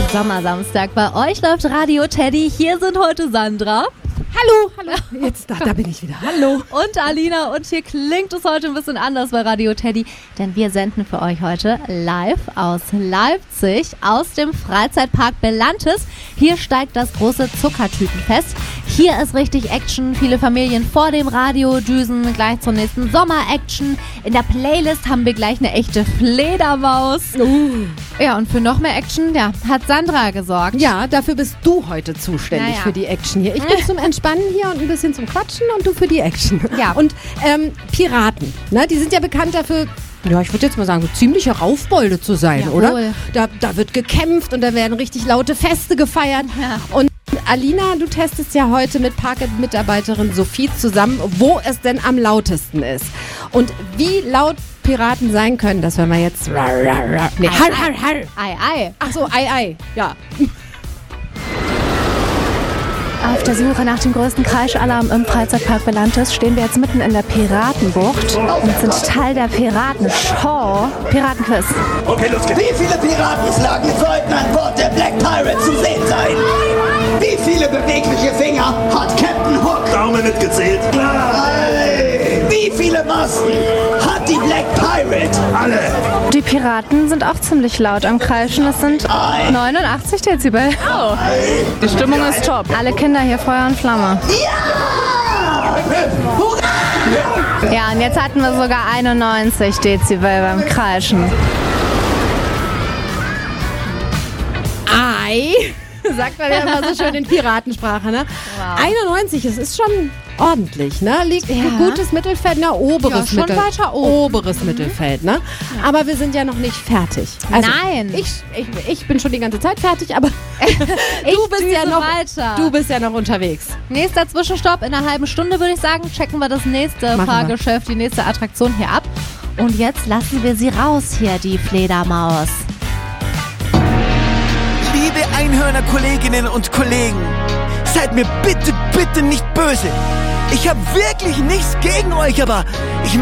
Sommersamstag. Bei euch läuft Radio Teddy. Hier sind heute Sandra. Hallo. Jetzt, da bin ich wieder. Hallo. Und Alina. Und hier klingt es heute ein bisschen anders bei Radio Teddy, denn wir senden für euch heute live aus Leipzig, aus dem Freizeitpark Belantis. Hier steigt das große Zuckertütenfest. Hier ist richtig Action. Viele Familien vor dem Radio düsen gleich zur nächsten Sommer-Action. In der Playlist haben wir gleich eine echte Fledermaus. Ja, und für noch mehr Action, hat Sandra gesorgt. Ja, dafür bist du heute zuständig für die Action hier. Ich bin zum Entspannen hier und ein bisschen zum Quatschen und du für die Action. Ja. Und Piraten, ne, die sind ja bekannt dafür, ja, ich würde jetzt mal sagen, so ziemliche Raufbolde zu sein, Jawohl. oder? Da wird gekämpft und da werden richtig laute Feste gefeiert. Ja. Und Alina, du testest ja heute mit Parkett-Mitarbeiterin Sophie zusammen, wo es denn am lautesten ist. Und wie laut Piraten sein können, das hören wir jetzt. Nee, Ei. Ach so, ei. Ja. Auf der Suche nach dem größten Kreischalarm im Freizeitpark Belantis stehen wir jetzt mitten in der Piratenbucht und sind Teil der Piratenshow. Piratenquiz. Okay, los geht's. Wie viele Piratenflaggen sollten an Bord der Black Pirate zu sehen sein? Wie viele bewegliche Finger hat Captain Hook? Daumen mitgezählt. Klar. Wie viele Masten hat die Black Pirate? Alle. Die Piraten sind auch ziemlich laut am Kreischen. Es sind 89 Dezibel. Oh. Die Stimmung ist top. Alle Kinder hier Feuer und Flamme. Ja! Hurra! Ja, und jetzt hatten wir sogar 91 Dezibel beim Kreischen. Ei, sagt man ja immer so schön in Piratensprache, ne? Wow. 91, es ist schon ordentlich, ne? Liegt ein gutes Mittelfeld, oberes Ja, schon weiter oben. Oberes Mittelfeld, ne? Aber wir sind ja noch nicht fertig. Also, Nein. Ich bin schon die ganze Zeit fertig, aber du bist ja noch unterwegs. Nächster Zwischenstopp in einer halben Stunde, würde ich sagen, checken wir das nächste Machen wir. Fahrgeschäft, die nächste Attraktion hier ab. Und jetzt lassen wir sie raus hier, die Fledermaus. Liebe Einhörner-Kolleginnen und Kollegen, seid mir bitte nicht böse. Ich habe wirklich nichts gegen euch, aber ich